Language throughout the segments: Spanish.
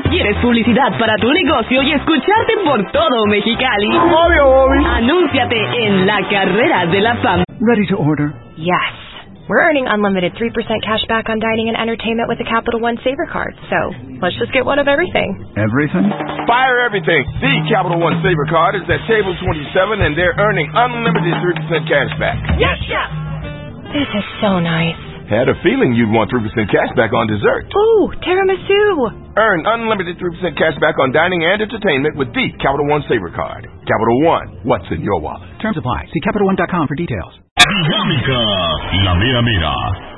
¿Quieres publicidad para tu negocio y escucharte por todo Mexicali? Obvio. Anúnciate en La Carrera de la Fama. Ready to order? Yes. We're earning unlimited 3% cash back on dining and entertainment with the Capital One Saver Card. So, let's just get one of everything. Everything? Fire everything. The Capital One Saver Card is at table 27 and they're earning unlimited 3% cash back. Yes, chef! This is so nice. Had a feeling you'd want 3% cash back on dessert. Ooh, tiramisu! Earn unlimited 3% cash back on dining and entertainment with the Capital One Saver Card. Capital One, what's in your wallet? Terms apply. See CapitalOne.com for details. Dinámica, la mera mera.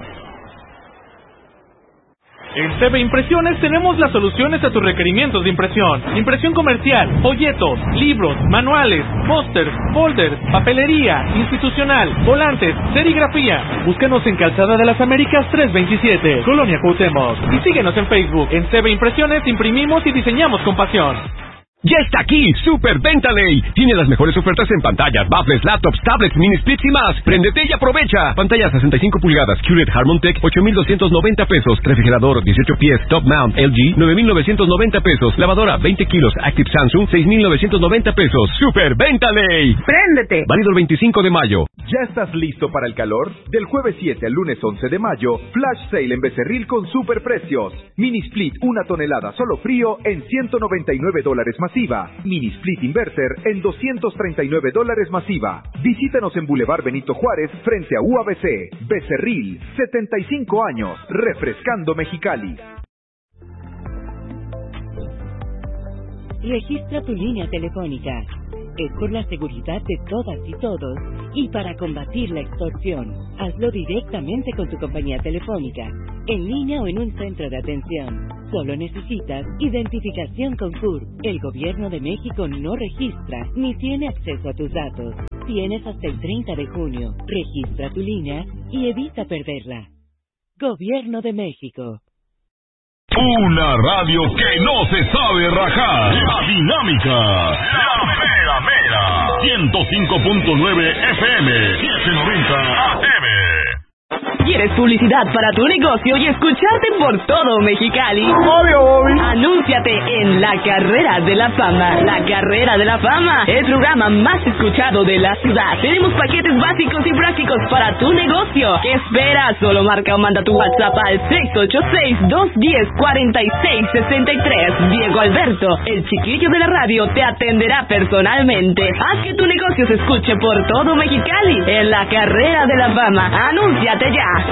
En CB Impresiones tenemos las soluciones a tus requerimientos de impresión. Impresión comercial, folletos, libros, manuales, pósters, folders, papelería, institucional, volantes, serigrafía. Búscanos en Calzada de las Américas 327, Colonia Cuauhtémoc. Y síguenos en Facebook. En CB Impresiones imprimimos y diseñamos con pasión. ¡Ya está aquí! ¡Super Venta Ley! Tiene las mejores ofertas en pantallas, baffles, laptops, tablets, mini splits y más. ¡Préndete y aprovecha! Pantalla 65 pulgadas, QLED Harmon Tech, 8,290 pesos. Refrigerador, 18 pies, Top Mount, LG, 9,990 pesos. Lavadora, 20 kilos, Active Samsung, 6,990 pesos. ¡Super Venta Ley! ¡Préndete! Válido el 25 de mayo. ¿Ya estás listo para el calor? Del jueves 7 al lunes 11 de mayo, Flash Sale en Becerril con super precios. Mini Split 1 tonelada solo frío en $199 masiva. Mini Split Inverter en $239 masiva. Visítanos en Boulevard Benito Juárez frente a UABC. Becerril, 75 años, refrescando Mexicali. Registra tu línea telefónica. Es por la seguridad de todas y todos y para combatir la extorsión. Hazlo directamente con tu compañía telefónica, en línea o en un centro de atención. Solo necesitas identificación con CURP. El Gobierno de México no registra ni tiene acceso a tus datos. Tienes hasta el 30 de junio. Registra tu línea y evita perderla. Gobierno de México. Una radio que no se sabe rajar. La Dinámica. La mera mera. 105.9 FM. 790 AM. ¿Quieres publicidad para tu negocio y escucharte por todo Mexicali? Obvio. Anúnciate en La Carrera de la Fama. La Carrera de la Fama, el programa más escuchado de la ciudad. Tenemos paquetes básicos y prácticos para tu negocio. ¿Qué esperas? Solo marca o manda tu WhatsApp al 686-210-4663. Diego Alberto, el chiquillo de la radio, te atenderá personalmente. Haz que tu negocio se escuche por todo Mexicali en La Carrera de la Fama. Anúnciate ya.